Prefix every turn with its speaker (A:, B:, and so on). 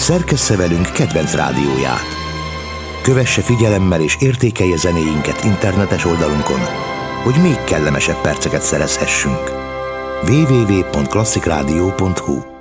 A: Szerkessze velünk kedvenc rádióját. Kövesse figyelemmel és értékelje zenéinket internetes oldalunkon, hogy még kellemesebb perceket szerezhessünk. www.klasszikrádió.hu